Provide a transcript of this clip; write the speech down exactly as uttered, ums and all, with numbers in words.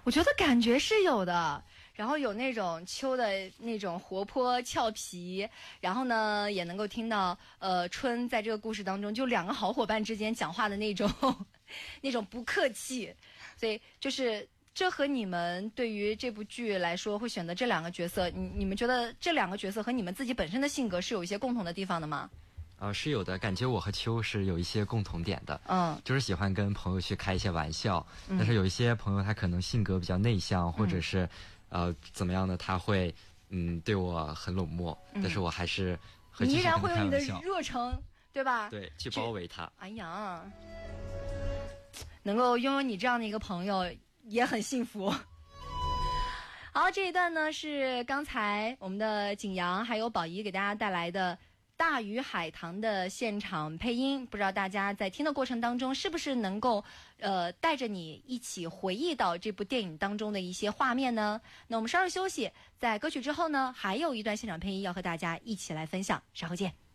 我觉得感觉是有的。然后有那种秋的那种活泼俏皮，然后呢也能够听到呃春在这个故事当中就两个好伙伴之间讲话的那种那种不客气，所以就是这和你们对于这部剧来说会选择这两个角色，你你们觉得这两个角色和你们自己本身的性格是有一些共同的地方的吗？ 呃，是有的，感觉我和秋是有一些共同点的， 嗯， 就是喜欢跟朋友去开一些玩笑， 嗯、 但是有一些朋友他可能性格比较内向，或者是、嗯、呃怎么样的，他会嗯对我很冷漠，嗯、但是我还是会继续跟他开玩笑， 你依然会用你的热诚，对吧？ 对，去包围他。 哎呀，能够拥有你这样的一个朋友也很幸福。好，这一段呢是刚才我们的景阳还有宝仪给大家带来的大鱼海棠的现场配音，不知道大家在听的过程当中是不是能够呃带着你一起回忆到这部电影当中的一些画面呢？那我们稍事休息，在歌曲之后呢，还有一段现场配音要和大家一起来分享，稍后见。